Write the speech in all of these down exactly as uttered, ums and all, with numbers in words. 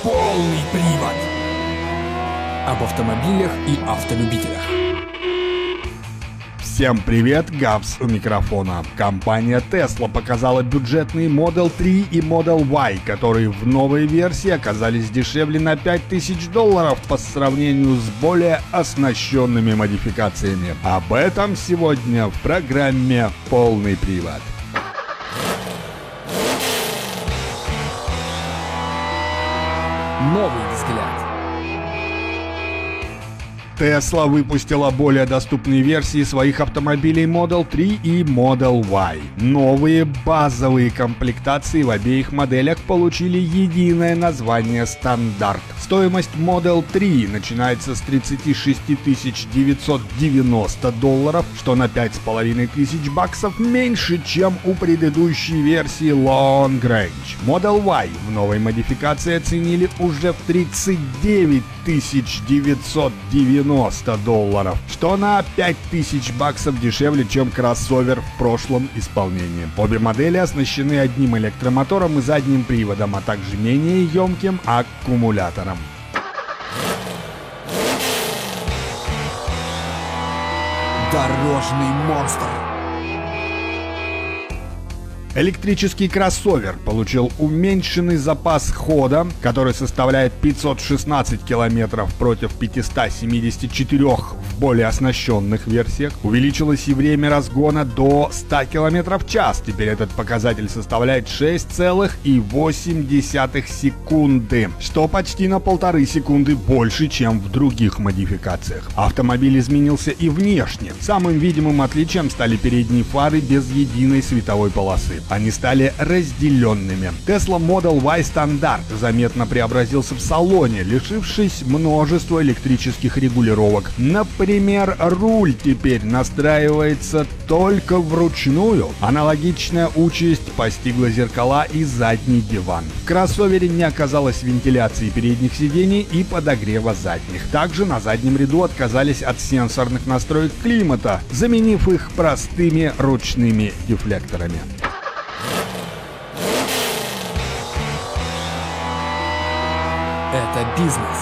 Полный привод. Об автомобилях и автолюбителях. Всем привет, Гавс у микрофона. Компания Tesla показала бюджетные Model три и Model Y, которые в новой версии оказались дешевле на пять тысяч долларов по сравнению с более оснащенными модификациями. Об этом сегодня в программе «Полный привод». Новый взгляд. Tesla выпустила более доступные версии своих автомобилей Model три и Model Y. Новые базовые комплектации в обеих моделях получили единое название «Стандарт». Стоимость Model три начинается с тридцать шесть тысяч девятьсот девяносто долларов, что на пять с половиной тысяч баксов меньше, чем у предыдущей версии Long Range. Model Y в новой модификации оценили уже в тридцать девять тысяч девятьсот девяносто долларов, что на пять тысяч баксов дешевле, чем кроссовер в прошлом исполнении. Обе модели оснащены одним электромотором и задним приводом, а также менее емким аккумулятором. Дорожный монстр. Электрический кроссовер получил уменьшенный запас хода, который составляет пятьсот шестнадцать километров против пятьсот семьдесят четыре в более оснащенных версиях. Увеличилось и время разгона до ста километров в час. Теперь этот показатель составляет шесть целых восемь десятых секунды, что почти на полторы секунды больше, чем в других модификациях. Автомобиль изменился и внешне. Самым видимым отличием стали передние фары без единой световой полосы. Они стали разделенными. Tesla Model Y стандарт заметно преобразился в салоне, лишившись множества электрических регулировок. Например, руль теперь настраивается только вручную. Аналогичная участь постигла зеркала и задний диван. В кроссовере не оказалось вентиляции передних сидений и подогрева задних. Также на заднем ряду отказались от сенсорных настроек климата, заменив их простыми ручными дефлекторами. Это бизнес.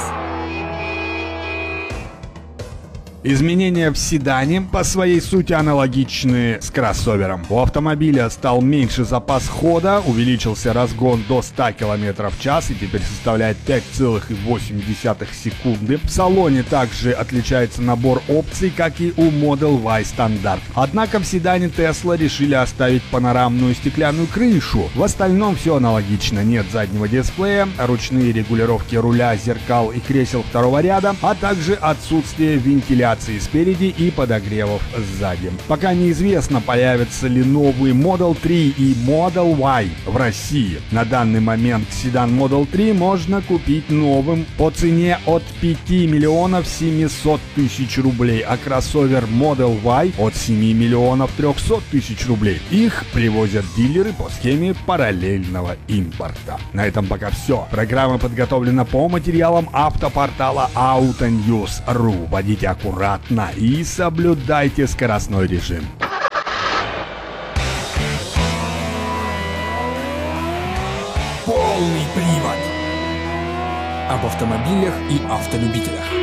Изменения в седане по своей сути аналогичны с кроссовером. У автомобиля стал меньше запас хода, увеличился разгон до ста километров в час и теперь составляет пять целых восемь десятых секунды. В салоне также отличается набор опций, как и у Model Y стандарт. Однако в седане Tesla решили оставить панорамную стеклянную крышу. В остальном все аналогично. Нет заднего дисплея, ручные регулировки руля, зеркал и кресел второго ряда, а также отсутствие вентиляции спереди и подогревов сзади. Пока неизвестно, появятся ли новые Model три и Model Y в России. На данный момент седан Model три можно купить новым по цене от пяти миллионов семисот тысяч рублей, а кроссовер Model Y от семи миллионов трехсот тысяч рублей. Их привозят дилеры по схеме параллельного импорта. На этом пока все. Программа подготовлена по материалам автопортала Autonews точка ру. Водите аккуратно и соблюдайте скоростной режим. Полный привод. Об автомобилях и автолюбителях.